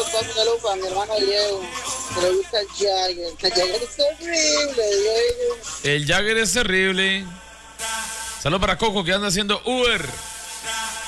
un saludo para mi hermano Diego, que le gusta el Jagger. El Jagger es terrible, Diego. El Jagger es terrible. Saludos para Coco que anda haciendo Uber.